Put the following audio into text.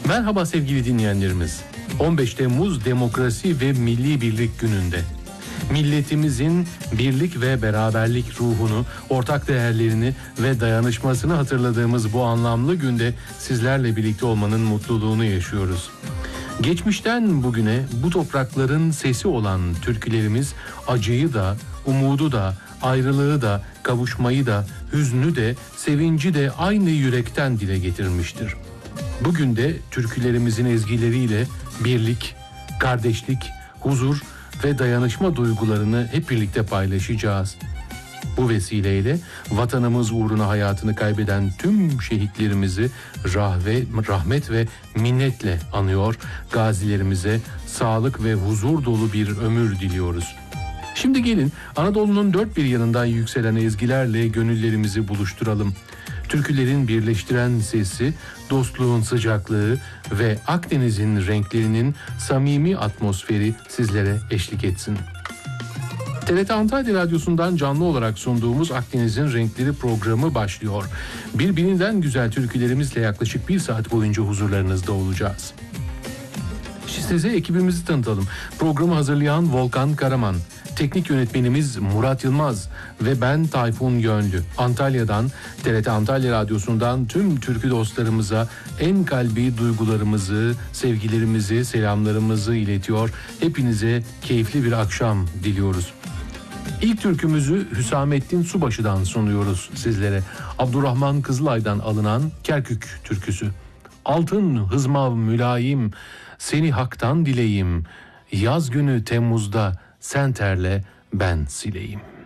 Merhaba sevgili dinleyenlerimiz. 15 Temmuz Demokrasi ve Milli Birlik Günü'nde milletimizin birlik ve beraberlik ruhunu, ortak değerlerini ve dayanışmasını hatırladığımız bu anlamlı günde sizlerle birlikte olmanın mutluluğunu yaşıyoruz. Geçmişten bugüne bu toprakların sesi olan türkülerimiz acıyı da, umudu da, ayrılığı da, kavuşmayı da, hüznü de, sevinci de aynı yürekten dile getirmiştir. Bugün de türkülerimizin ezgileriyle birlik, kardeşlik, huzur ve dayanışma duygularını hep birlikte paylaşacağız. Bu vesileyle vatanımız uğruna hayatını kaybeden tüm şehitlerimizi rahmet ve minnetle anıyor, gazilerimize sağlık ve huzur dolu bir ömür diliyoruz. Şimdi gelin Anadolu'nun dört bir yanından yükselen ezgilerle gönüllerimizi buluşturalım. Türkülerin birleştiren sesi, dostluğun sıcaklığı ve Akdeniz'in renklerinin samimi atmosferi sizlere eşlik etsin. TRT Antalya Radyosu'ndan canlı olarak sunduğumuz Akdeniz'in Renkleri programı başlıyor. Birbirinden güzel türkülerimizle yaklaşık 1 saat boyunca huzurlarınızda olacağız. Size ekibimizi tanıtalım. Programı hazırlayan Volkan Karaman, teknik yönetmenimiz Murat Yılmaz ve ben Tayfun Yönlü. Antalya'dan, TRT Antalya Radyosu'ndan tüm türkü dostlarımıza en kalbi duygularımızı, sevgilerimizi, selamlarımızı iletiyor. Hepinize keyifli bir akşam diliyoruz. İlk türkümüzü Hüsamettin Subaşı'dan sunuyoruz sizlere. Abdurrahman Kızılay'dan alınan Kerkük türküsü. Altın hızmav mülayim, seni haktan dileyim, yaz günü Temmuz'da sen terle ben sileyim.